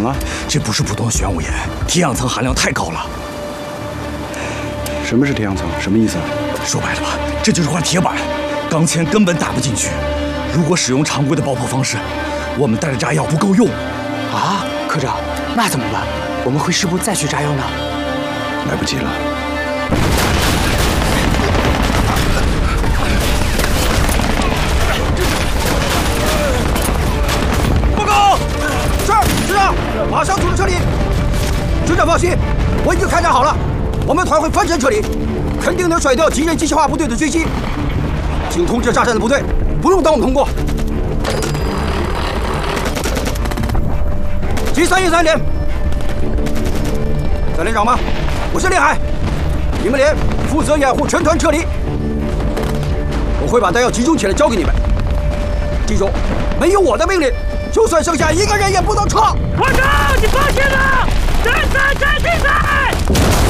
么？ 这不是普通玄武岩，铁氧层含量太高了。 什么是铁氧层？什么意思啊？ 说白了吧，这就是块铁板，钢钎根本打不进去。如果使用常规的爆破方式，我们带着炸药不够用。 啊，科长，那怎么办？我们回师部再取炸药呢？ 来不及了。 马上组织撤离！师长放心，我已经开展好了，我们团会翻身撤离，肯定能甩掉敌人机械化部队的追击。请通知炸站的部队，不用等我们通过。G313连，在连长吗？我是连海，你们连负责掩护全团撤离。我会把弹药集中起来交给你们，记住，没有我的命令，就算剩下一个人也不能撤。 我干！